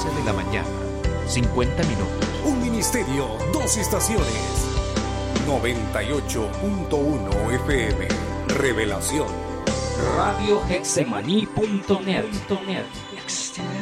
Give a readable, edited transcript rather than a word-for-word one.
11 de la mañana, 50 minutos. Un ministerio, dos estaciones. 98.1 FM. Revelación. Radio Hexemaní.net.